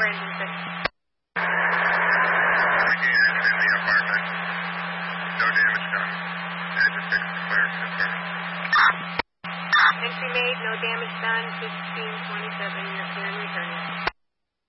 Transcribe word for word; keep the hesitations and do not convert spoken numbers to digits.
engine six. No damage done. Engine six clear, confirmed. Entry made, no damage done, fifteen twenty-seven, you're clear and returning.